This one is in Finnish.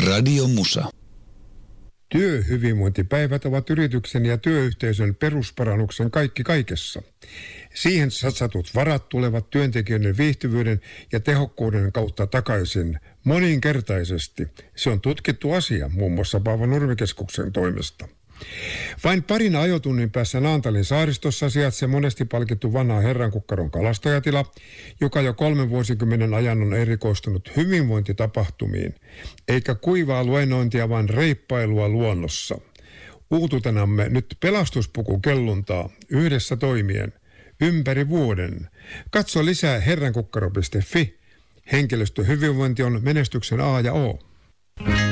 Radio Musa. Työhyvinvointipäivät ovat yrityksen ja työyhteisön perusparannuksen kaikki kaikessa. Siihen satsatut varat tulevat työntekijöiden viihtyvyyden ja tehokkuuden kautta takaisin moninkertaisesti. Se on tutkittu asia muun muassa Paavo Nurmikeskuksen toimesta. Vain parin ajotunnin päässä Naantalin saaristossa sijaitsee monesti palkittu vanha Herrankukkaron kalastajatila, joka jo 3 vuosikymmenen ajan on erikoistunut hyvinvointitapahtumiin, eikä kuivaa luennointia, vaan reippailua luonnossa. Uututenamme nyt pelastuspukukelluntaa yhdessä toimien ympäri vuoden. Katso lisää herrankukkaro.fi. Henkilöstöhyvinvointi on menestyksen A ja O.